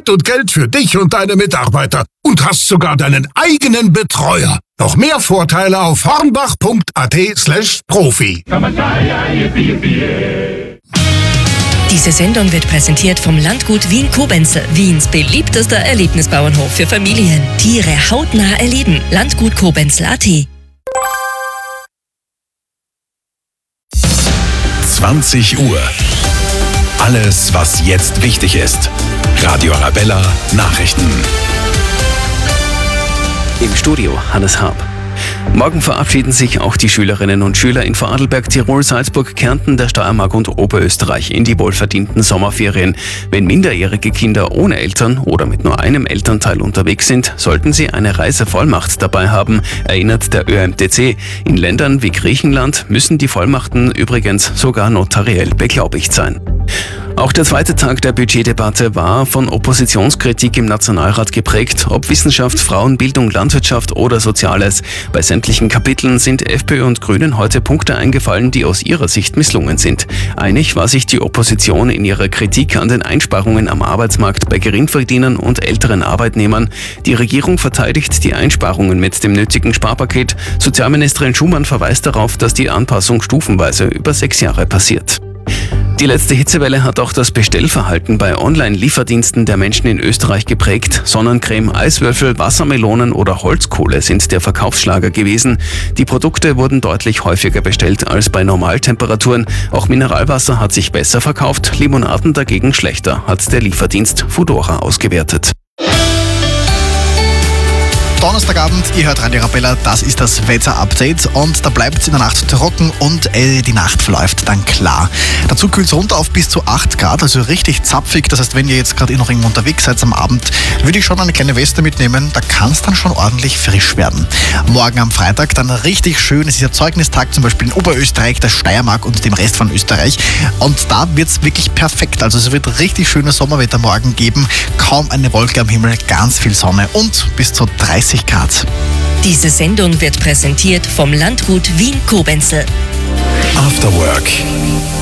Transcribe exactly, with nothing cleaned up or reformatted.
Zeit und Geld für dich und deine Mitarbeiter und hast sogar deinen eigenen Betreuer. Noch mehr Vorteile auf hornbach.at slash Profi. Diese Sendung wird präsentiert vom Landgut Wien-Koblenz, Wiens beliebtester Erlebnisbauernhof für Familien. Tiere hautnah erleben. Landgut Koblenz punkt at. zwanzig Uhr. Alles, was jetzt wichtig ist. Radio Arabella Nachrichten. Im Studio Hannes Haab. Morgen verabschieden sich auch die Schülerinnen und Schüler in Vorarlberg, Tirol, Salzburg, Kärnten, der Steiermark und Oberösterreich in die wohlverdienten Sommerferien. Wenn minderjährige Kinder ohne Eltern oder mit nur einem Elternteil unterwegs sind, sollten sie eine Reisevollmacht dabei haben, erinnert der Ö M T C. In Ländern wie Griechenland müssen die Vollmachten übrigens sogar notariell beglaubigt sein. Auch der zweite Tag der Budgetdebatte war von Oppositionskritik im Nationalrat geprägt, ob Wissenschaft, Frauenbildung, Landwirtschaft oder Soziales. Bei sämtlichen Kapiteln sind FPÖ und Grünen heute Punkte eingefallen, die aus ihrer Sicht misslungen sind. Einig war sich die Opposition in ihrer Kritik an den Einsparungen am Arbeitsmarkt bei Geringverdienern und älteren Arbeitnehmern. Die Regierung verteidigt die Einsparungen mit dem nötigen Sparpaket. Sozialministerin Schumann verweist darauf, dass die Anpassung stufenweise über sechs Jahre passiert. Die letzte Hitzewelle hat auch das Bestellverhalten bei Online-Lieferdiensten der Menschen in Österreich geprägt. Sonnencreme, Eiswürfel, Wassermelonen oder Holzkohle sind der Verkaufsschlager gewesen. Die Produkte wurden deutlich häufiger bestellt als bei Normaltemperaturen. Auch Mineralwasser hat sich besser verkauft, Limonaden dagegen schlechter, hat der Lieferdienst Foodora ausgewertet. Donnerstagabend, ihr hört Radio Arabella, das ist das Wetter-Update und da bleibt es in der Nacht trocken und äh, die Nacht verläuft dann klar. Dazu kühlt es runter auf bis zu acht Grad, also richtig zapfig. Das heißt, wenn ihr jetzt gerade noch irgendwo unterwegs seid am Abend, würde ich schon eine kleine Weste mitnehmen, da kann es dann schon ordentlich frisch werden. Morgen am Freitag dann richtig schön, es ist ja Zeugnistag zum Beispiel in Oberösterreich, der Steiermark und dem Rest von Österreich und da wird es wirklich perfekt. Also es wird richtig schönes Sommerwetter morgen geben, kaum eine Wolke am Himmel, ganz viel Sonne und bis zu dreißig Grad. Diese Sendung wird präsentiert vom Landgut Wien-Koblenz. After Work.